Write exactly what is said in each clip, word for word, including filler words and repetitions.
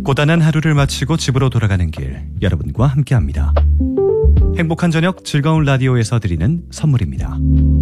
고단한 하루를 마치고 집으로 돌아가는 길, 여러분과 함께합니다. 행복한 저녁 즐거운 라디오에서 드리는 선물입니다.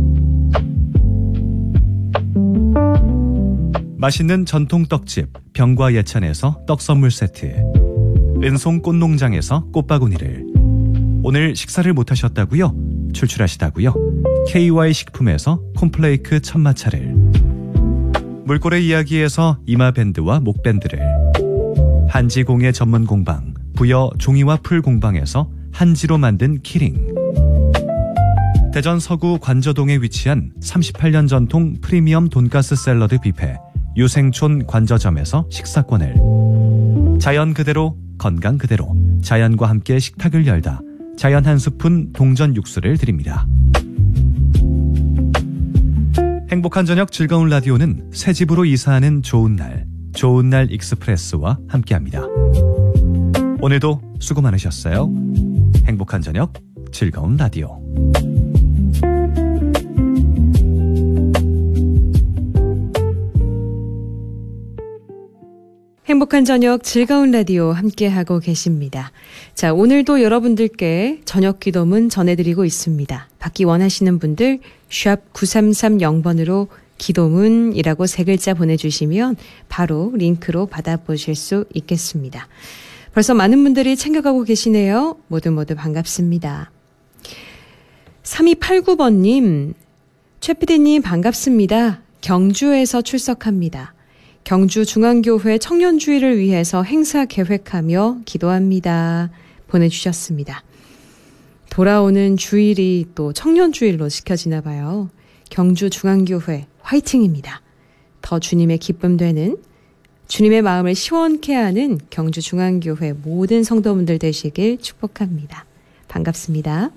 맛있는 전통 떡집 병과 예찬에서 떡 선물 세트, 은송 꽃농장에서 꽃바구니를, 오늘 식사를 못하셨다고요? 출출하시다고요? 케이와이 식품에서 콤플레이크 천마차를, 물고래 이야기에서 이마밴드와 목밴드를, 한지공예 전문 공방 부여 종이와 풀 공방에서 한지로 만든 키링, 대전 서구 관저동에 위치한 삼십팔 년 전통 프리미엄 돈가스 샐러드 뷔페 유생촌 관저점에서 식사권을, 자연 그대로 건강 그대로 자연과 함께 식탁을 열다 자연 한 스푼 동전 육수를 드립니다. 행복한 저녁 즐거운 라디오는 새 집으로 이사하는 좋은 날, 좋은 날 익스프레스와 함께합니다. 오늘도 수고 많으셨어요. 행복한 저녁 즐거운 라디오. 행복한 저녁 즐거운 라디오 함께하고 계십니다. 자, 오늘도 여러분들께 저녁 기도문 전해드리고 있습니다. 받기 원하시는 분들 샵 구삼삼영 번으로 기도문이라고 세 글자 보내주시면 바로 링크로 받아보실 수 있겠습니다. 벌써 많은 분들이 챙겨가고 계시네요. 모두 모두 반갑습니다. 삼이팔구 번님, 최 피디님 반갑습니다. 경주에서 출석합니다. 경주 중앙교회 청년주의를 위해서 행사 계획하며 기도합니다. 보내주셨습니다. 돌아오는 주일이 또 청년주일로 지켜지나 봐요. 경주 중앙교회 화이팅입니다. 더 주님의 기쁨 되는, 주님의 마음을 시원케 하는 경주 중앙교회 모든 성도분들 되시길 축복합니다. 반갑습니다.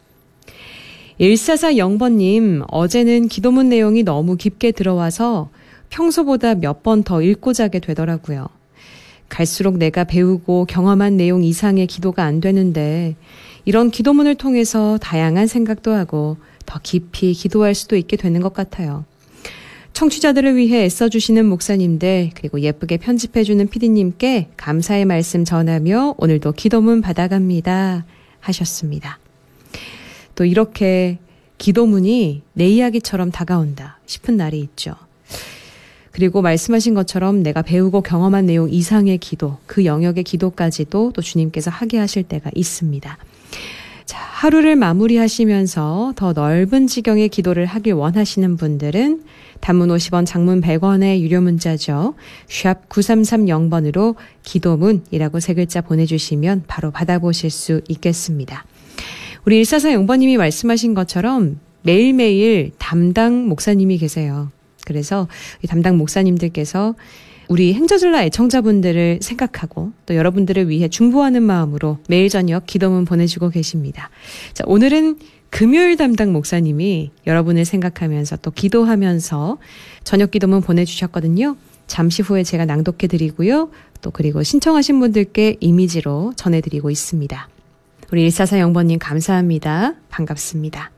일사사영 번님, 어제는 기도문 내용이 너무 깊게 들어와서 평소보다 몇 번 더 읽고 자게 되더라고요. 갈수록 내가 배우고 경험한 내용 이상의 기도가 안 되는데 이런 기도문을 통해서 다양한 생각도 하고 더 깊이 기도할 수도 있게 되는 것 같아요. 청취자들을 위해 애써주시는 목사님들, 그리고 예쁘게 편집해주는 피디님께 감사의 말씀 전하며 오늘도 기도문 받아갑니다 하셨습니다. 또 이렇게 기도문이 내 이야기처럼 다가온다 싶은 날이 있죠. 그리고 말씀하신 것처럼 내가 배우고 경험한 내용 이상의 기도, 그 영역의 기도까지도 또 주님께서 하게 하실 때가 있습니다. 자, 하루를 마무리하시면서 더 넓은 지경의 기도를 하길 원하시는 분들은 단문 오십 원, 장문 백 원의 유료 문자죠. 샵 구삼삼영 번으로 기도문이라고 세 글자 보내주시면 바로 받아보실 수 있겠습니다. 우리 일사사영 번님이 말씀하신 것처럼 매일매일 담당 목사님이 계세요. 그래서 이 담당 목사님들께서 우리 행저즐라 애청자분들을 생각하고 또 여러분들을 위해 중보하는 마음으로 매일 저녁 기도문 보내주고 계십니다. 자, 오늘은 금요일 담당 목사님이 여러분을 생각하면서 또 기도하면서 저녁 기도문 보내주셨거든요. 잠시 후에 제가 낭독해드리고요. 또 그리고 신청하신 분들께 이미지로 전해드리고 있습니다. 우리 일사사영 번님 감사합니다. 반갑습니다.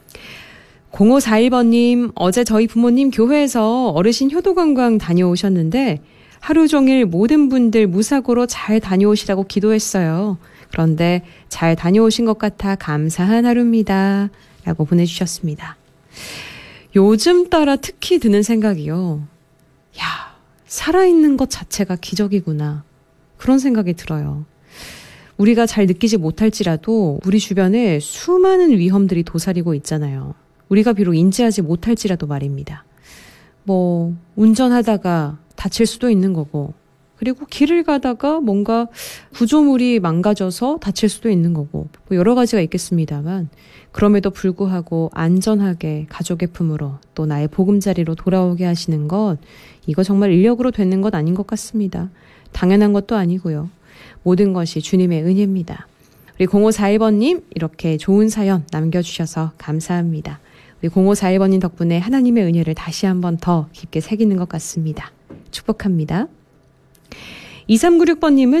공오사일 번님, 어제 저희 부모님 교회에서 어르신 효도관광 다녀오셨는데 하루 종일 모든 분들 무사고로 잘 다녀오시라고 기도했어요. 그런데 잘 다녀오신 것 같아 감사한 하루입니다. 라고 보내주셨습니다. 요즘 따라 특히 드는 생각이요. 야, 살아있는 것 자체가 기적이구나. 그런 생각이 들어요. 우리가 잘 느끼지 못할지라도 우리 주변에 수많은 위험들이 도사리고 있잖아요. 우리가 비록 인지하지 못할지라도 말입니다. 뭐 운전하다가 다칠 수도 있는 거고, 그리고 길을 가다가 뭔가 구조물이 망가져서 다칠 수도 있는 거고, 뭐 여러 가지가 있겠습니다만 그럼에도 불구하고 안전하게 가족의 품으로 또 나의 보금자리로 돌아오게 하시는 것, 이거 정말 인력으로 되는 것 아닌 것 같습니다. 당연한 것도 아니고요. 모든 것이 주님의 은혜입니다. 우리 공오사일 번님 이렇게 좋은 사연 남겨주셔서 감사합니다. 우리 공오사일 번님 덕분에 하나님의 은혜를 다시 한번 더 깊게 새기는 것 같습니다. 축복합니다. 이삼구육 번님은